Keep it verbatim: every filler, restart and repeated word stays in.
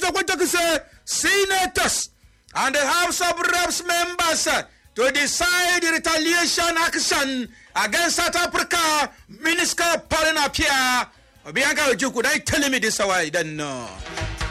the what senators and the House of Reps members to decide retaliation action against South Africa. Minister Paulina Pierre Bianca, you could I tell me this? How I don't know.